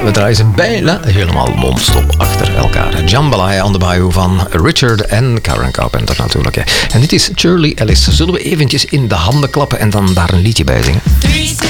we draaien ze bijna helemaal non-stop achter elkaar. Jambalaya on the Bayou van Richard en Karen Carpenter natuurlijk. En dit is Shirley Ellis. Zullen we eventjes in de handen klappen en dan daar een liedje bij zingen? 3, 2,